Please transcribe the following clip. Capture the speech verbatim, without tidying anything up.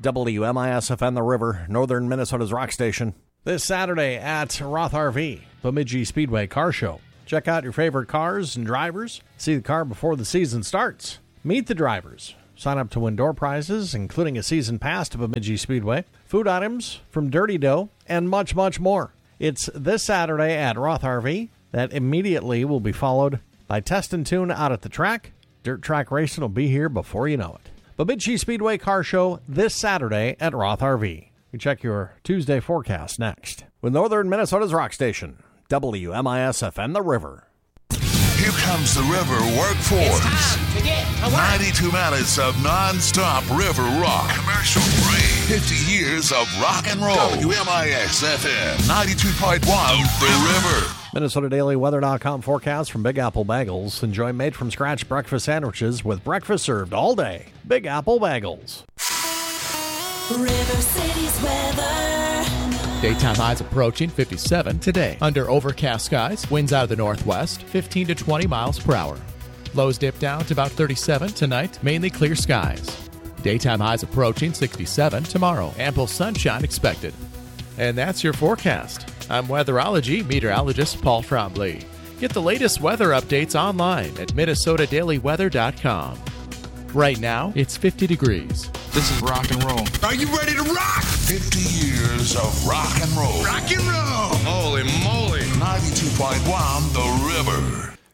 W M I S F N The River, northern Minnesota's rock station. This Saturday at Roth R V, Bemidji Speedway Car Show. Check out your favorite cars and drivers. See the car before the season starts. Meet the drivers. Sign up to win door prizes, including a season pass to Bemidji Speedway, food items from Dirty Dough, and much, much more. It's this Saturday at Roth R V. That immediately will be followed by Test and Tune out at the track. Dirt track racing will be here before you know it. Bemidji Speedway Car Show this Saturday at Roth R V. You check your Tuesday forecast next. With northern Minnesota's rock station, W M I S F N The River. Here comes the River Workforce. It's time to get to work. ninety-two minutes of non-stop river rock. Commercial free. fifty years of rock and roll. W M I S F M ninety-two point one The River. Minnesota Daily Weather dot com forecast from Big Apple Bagels. Enjoy made-from-scratch breakfast sandwiches with breakfast served all day. Big Apple Bagels. River City's weather. Daytime highs approaching fifty-seven today. Under overcast skies, winds out of the northwest, fifteen to twenty miles per hour. Lows dip down to about thirty-seven tonight, mainly clear skies. Daytime highs approaching sixty-seven tomorrow. Ample sunshine expected. And that's your forecast. I'm weatherology meteorologist Paul Trombley. Get the latest weather updates online at Minnesota Daily Weather dot com. Right now, it's fifty degrees. This is rock and roll. Are you ready to rock? fifty years of rock and roll. Rock and roll. Holy moly. ninety-two point one The River.